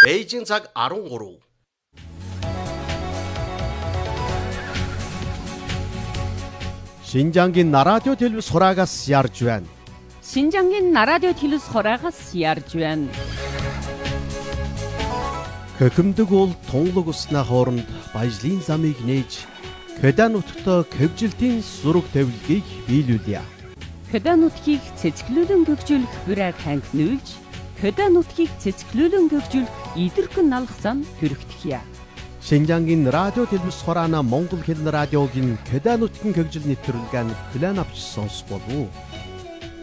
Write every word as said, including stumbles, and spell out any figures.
Бээжин цаг арван гурав. Шинжангийн радио телевиз хураагаас ярьж байна. Шинжангийн радио телевиз хураагаас ярьж байна. Хөхөмдөг бол тунгалаг уснаа хооронд баяжлын замыг нээж Кёда нутагт кэвжилтийн зураг тавилгыг биелүүлье. Кёда нутгийг цэцгэлүүлэн гөгжүүлэх бүрэг ханг нүүлж, Кёда нутгийг цэцгэлүүлэн гөгжүүлэх идэрхэн налах зам төрөгдөхье. Шинжангийн радио телевиз хураана Монгол хэлний радиогийн Кёда нутгийн гөгжил нэвтрүүлгийг хүлээн авч сонсох болов уу?